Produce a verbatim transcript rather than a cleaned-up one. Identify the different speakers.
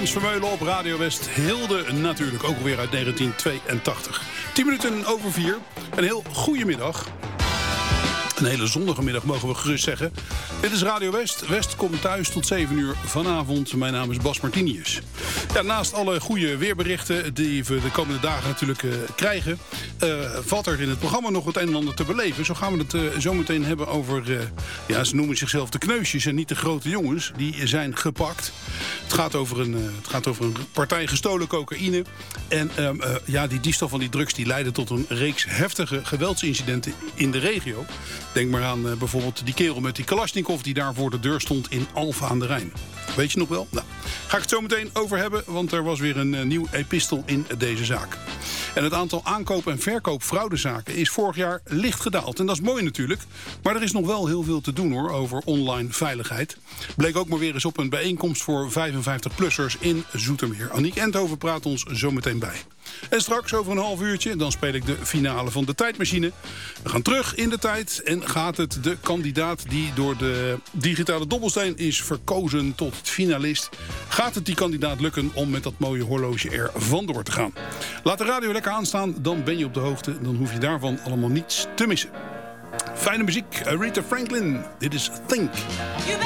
Speaker 1: Frans Vermeulen op Radio West. Hilde natuurlijk, ook alweer uit negentien tweeëntachtig. tien minuten over vier. Een heel goede middag. Een hele zonnige middag mogen we gerust zeggen. Dit is Radio West. West komt thuis tot zeven uur vanavond. Mijn naam is Bas Martinius. Ja, naast alle goede weerberichten die we de komende dagen natuurlijk uh, krijgen... Uh, valt er in het programma nog het een en ander te beleven. Zo gaan we het uh, zo meteen hebben over... Uh, ja, ze noemen zichzelf de kneusjes en niet de grote jongens. Die zijn gepakt. Het gaat over een, uh, het gaat over een partij gestolen cocaïne. En uh, uh, ja, die diefstal van die drugs die leidde tot een reeks heftige geweldsincidenten in de regio. Denk maar aan uh, bijvoorbeeld die kerel met die Kalashnikov die daar voor de deur stond in Alphen aan de Rijn. Weet je nog wel? Nou, ga ik het zo meteen over hebben, want er was weer een uh, nieuw epistel in deze zaak. En het aantal aankoop- en verkoopfraudezaken is vorig jaar licht gedaald. En dat is mooi natuurlijk, maar er is nog wel heel veel te doen hoor over online veiligheid. Bleek ook maar weer eens op een bijeenkomst voor vijfenvijftig-plussers in Zoetermeer. Aniek Enthoven praat ons zo meteen bij. En straks over een half uurtje, dan speel ik de finale van de tijdmachine. We gaan terug in de tijd en gaat het de kandidaat die door de digitale dobbelsteen is verkozen tot finalist. Gaat het die kandidaat lukken om met dat mooie horloge er vandoor te gaan? Laat de radio lekker aanstaan, dan ben je op de hoogte. Dan hoef je daarvan allemaal niets te missen. Fijne muziek, Aretha Franklin. Dit is Think.